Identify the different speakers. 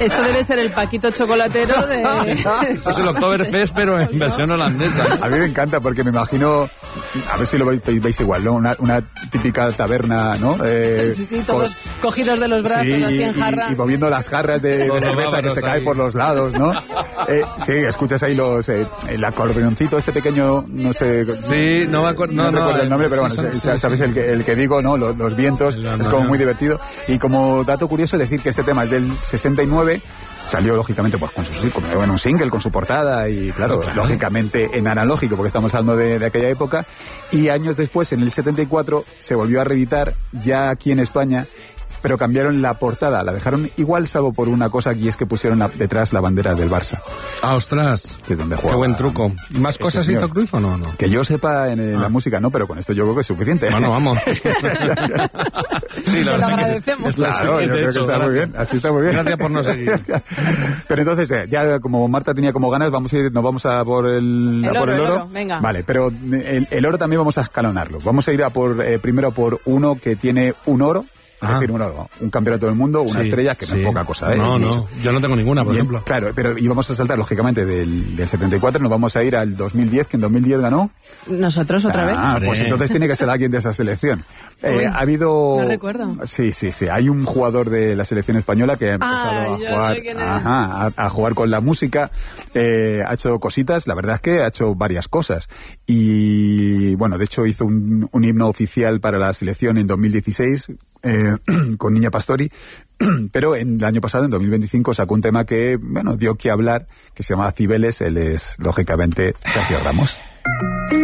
Speaker 1: Esto debe ser el Paquito chocolatero de...
Speaker 2: Esto es el Oktoberfest, pero en versión holandesa.
Speaker 3: A mí me encanta porque me imagino, a ver si lo veis igual, ¿no? Una típica taberna, ¿no?
Speaker 1: Sí, todos cogidos de los brazos,
Speaker 3: sí,
Speaker 1: así en jarra.
Speaker 3: Y moviendo las jarras de cerveza que se cae por los lados, ¿no? Sí, escuchas ahí el acordeoncito este pequeño, no sé...
Speaker 2: Sí, no me acuerdo...
Speaker 3: No recuerdo el nombre, pero bueno, sabes el que digo, ¿no? Los vientos, es como muy divertido. Y como dato curioso, decir que este tema es del 69... Salió, lógicamente, pues con un single, con su portada y, claro, lógicamente en analógico, porque estamos hablando de aquella época. Y años después, en el 74, se volvió a reeditar ya aquí en España, pero cambiaron la portada. La dejaron igual, salvo por una cosa, y es que pusieron detrás la bandera del Barça.
Speaker 2: ¡Ah, ostras!
Speaker 3: Que es donde juega.
Speaker 2: ¡Qué buen truco! ¿Más cosas hizo Cruyff o no?
Speaker 3: Que yo sepa en la música, no, pero con esto yo creo que es suficiente.
Speaker 2: Bueno, vamos.
Speaker 1: Sí, se lo agradecemos.
Speaker 3: Claro, yo creo que está muy bien, así está muy bien.
Speaker 2: Gracias por no seguir.
Speaker 3: Pero entonces, ya como Marta tenía como ganas, nos vamos a por el oro.
Speaker 1: Venga.
Speaker 3: Vale, pero el oro también vamos a escalonarlo. Vamos a ir primero a por uno que tiene un oro. Es decir, un campeonato del mundo, una estrella, que no es poca cosa, ¿eh?
Speaker 2: No, yo no tengo ninguna, por ejemplo.
Speaker 3: Claro, y vamos a saltar, lógicamente, del 74, nos vamos a ir al 2010, que en 2010 ganó.
Speaker 1: ¿Nosotros otra vez?
Speaker 3: Pues entonces tiene que ser alguien de esa selección. Ha habido...
Speaker 1: No recuerdo.
Speaker 3: Sí, hay un jugador de la selección española que ha empezado a jugar con la música, ha hecho cositas, la verdad es que ha hecho varias cosas. Y, bueno, de hecho hizo un himno oficial para la selección en 2016, con Niña Pastori, pero el año pasado, en 2025, sacó un tema que, dio que hablar, que se llama Cibeles. Él es, lógicamente, Sergio Ramos.